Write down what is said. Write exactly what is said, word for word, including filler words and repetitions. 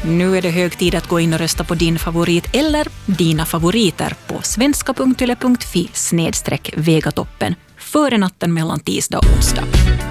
Nu är det hög tid att gå in och rösta på din favorit eller dina favoriter på svenska punkt yle punkt fi snedstreck vegatoppen före natten mellan tisdag och onsdag.